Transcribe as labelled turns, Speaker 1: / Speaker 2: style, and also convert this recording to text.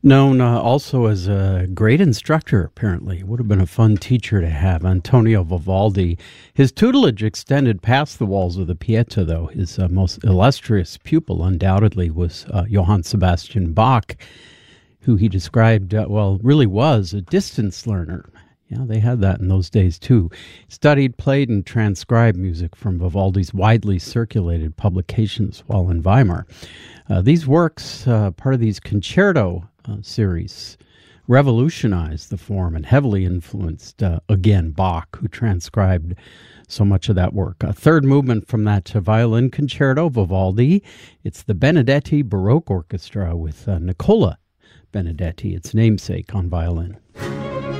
Speaker 1: Known also as a great instructor, apparently. Would have been a fun teacher to have, Antonio Vivaldi. His tutelage extended past the walls of the Pieta, though. His most illustrious pupil, undoubtedly, was Johann Sebastian Bach, who he described, really was a distance learner. Yeah, they had that in those days, too. Studied, played, and transcribed music from Vivaldi's widely circulated publications while in Weimar. These works, part of these concerto series, revolutionized the form and heavily influenced, again, Bach, who transcribed so much of that work. A third movement from that violin concerto, Vivaldi. It's the Benedetti Baroque Orchestra with Nicola Benedetti, its namesake, on violin.